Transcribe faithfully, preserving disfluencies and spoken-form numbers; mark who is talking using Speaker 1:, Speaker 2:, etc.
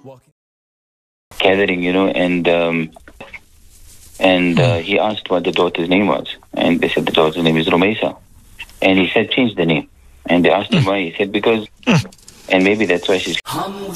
Speaker 1: gathering, you know, and um, and uh, he asked what the daughter's name was, and they said the daughter's name is Rumaisa, and he said change the name, and they asked him why. He said because, and maybe that's why she's.